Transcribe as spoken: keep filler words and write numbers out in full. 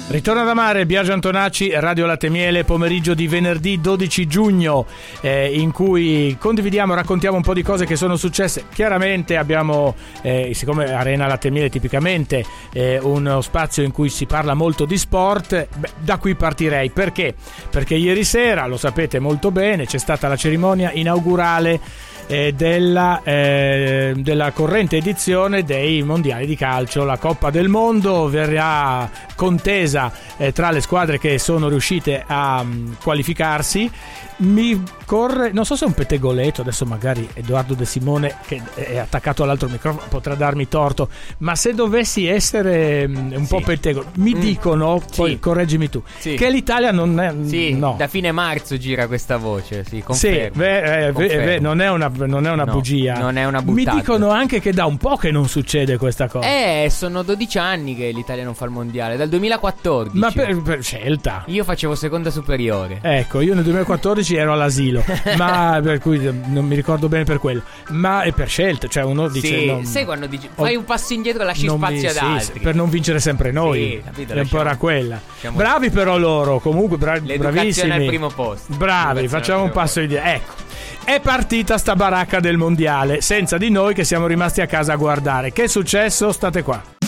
Ritorno ad amare, Biagio Antonacci, Radio Latte Miele, pomeriggio di venerdì dodici giugno, eh, in cui condividiamo, raccontiamo un po' di cose che sono successe. Chiaramente abbiamo, eh, siccome Arena Latte Miele tipicamente eh, uno spazio in cui si parla molto di sport, beh, da qui partirei. Perché? Perché ieri sera, lo sapete molto bene, c'è stata la cerimonia inaugurale eh, della, eh, della corrente edizione dei mondiali di calcio. La Coppa del Mondo verrà contesa eh, tra le squadre che sono riuscite a um, qualificarsi. Mi corre, non so se è un pettegoletto, adesso magari Edoardo De Simone, che è attaccato all'altro microfono, potrà darmi torto, ma se dovessi essere um, un sì. po' pettegolo, mi mm. dicono, poi sì. correggimi tu, sì. che l'Italia non è sì, no. da fine marzo gira questa voce, sì, confermo. Sì, beh, eh, beh, non è una, non è una no, bugia. Non è una buttata. Mi dicono anche che da un po' che non succede questa cosa. Eh, sono dodici anni che l'Italia non fa il mondiale, dal duemilaquattordici. Ma per, per scelta. Io facevo seconda superiore. Ecco, io nel duemilaquattordici ero all'asilo, ma per cui non mi ricordo bene per quello. Ma è per scelta, cioè uno dice sì, non, sai quando dici fai un passo indietro e lasci spazio mi, ad sì, altri. Sì, per non vincere sempre noi. Sì, capito, è un po' era quella. Lasciamo... Bravi però loro, comunque bra- l'educazione bravissimi. al primo posto. Bravi, facciamo un passo indietro. Ecco. È partita sta baracca del mondiale, senza di noi che siamo rimasti a casa a guardare. Che è successo? State qua.